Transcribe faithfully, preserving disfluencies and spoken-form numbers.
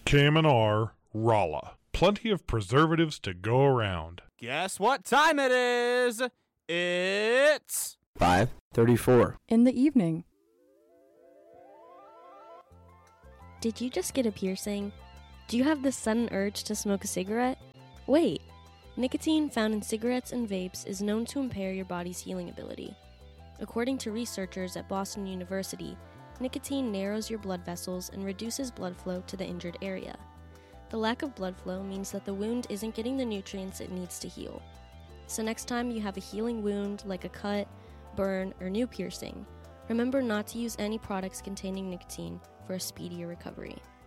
K M N R, Rolla. Plenty of preservatives to go around. Guess what time it is? It's five thirty-four. In the evening. Did you just get a piercing? Do you have the sudden urge to smoke a cigarette? Wait! Nicotine found in cigarettes and vapes is known to impair your body's healing ability. According to researchers at Boston University, nicotine narrows your blood vessels and reduces blood flow to the injured area. The lack of blood flow means that the wound isn't getting the nutrients it needs to heal. So next time you have a healing wound like a cut, burn, or new piercing, remember not to use any products containing nicotine for a speedier recovery.